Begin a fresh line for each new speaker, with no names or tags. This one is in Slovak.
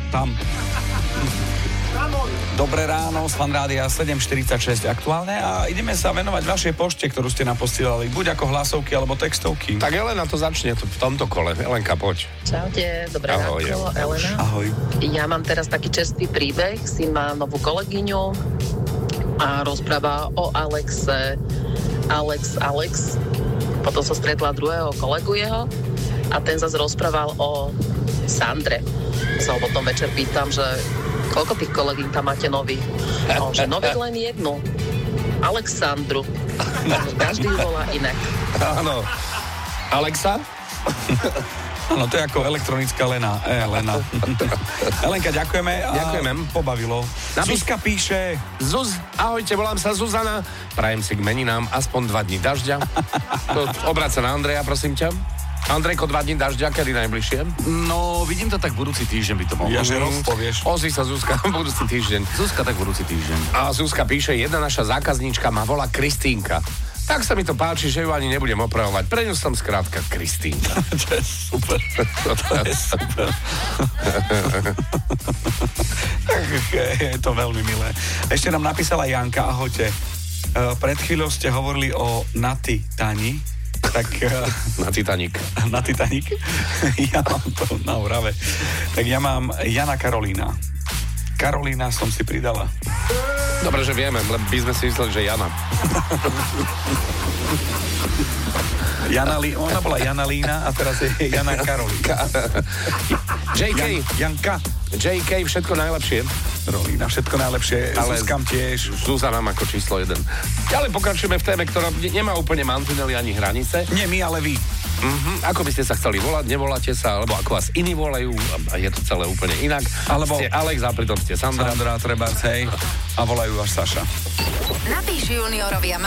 Tam. Dobré ráno, z Fan Rádia 7.46 aktuálne a ideme sa venovať vašej pošte, ktorú ste nám posielali, buď ako hlasovky alebo textovky.
Tak Elena to začne v tomto kole. Elenka, poď.
Čaute, dobré ráno, Elena.
Ahoj.
Ja mám teraz taký čerstvý príbeh, syn má novú kolegyňu a rozpráva o Alexe. Alex. Potom sa stretla druhého kolegu jeho a ten zase rozprával o Sandre. Sa ho potom večer pýtam, že koľko tých kolegyň tam máte nových? No, že nových len jednu. Alexandru. Každý volá inak.
Áno. Alexa?
Áno, to je ako elektronická Lena. Elenka, ďakujeme.
Ďakujeme.
Pobavilo. Zuzka píše.
Ahojte, volám sa Zuzana. Prajem si k meninám aspoň 2 dní dažďa. Obráť sa na Andreja, prosím ťa. Andrejko, 2 dní dažďa, kedy najbližšie?
No, vidím to tak budúci týždeň by to mohlo.
Ja, že rozpovieš.
Ozvi sa Zuzka, budúci týždeň.
Zuzka, tak budúci týždeň.
A Zuzka píše, jedna naša zákazníčka ma volá Kristínka. Tak sa mi to páči, že ju ani nebudem opravovať. Pre ňu som skrátka Kristínka.
To je super. To je super. Je to veľmi milé. Ešte nám napísala Janka, ahojte. Pred chvíľou ste hovorili o Nati Tani. Tak,
na Titanic.
Na Titanic? Ja mám to na Orave. Tak ja mám Jana Karolína. Karolína som si pridala.
Dobre, že vieme, lebo by sme si mysleli, že Jana.
Ona bola Jana Lína a teraz je Jana Karolína.
JK.
Janka.
JK, všetko najlepšie.
Rolína, všetko najlepšie.
Ale
Zuzkam tiež.
Zuzana ako číslo 1. Ale pokračujeme v téme, ktorá nemá úplne mantinely ani hranice.
Nie my, ale vy.
Ako by ste sa chceli volať, nevoláte sa, alebo ako vás iní volajú a je to celé úplne inak.
Alebo
ste Alex a pritom ste Sandra.
Trebárs, hej. A volajú vás Saša.
Napíš juniorovi a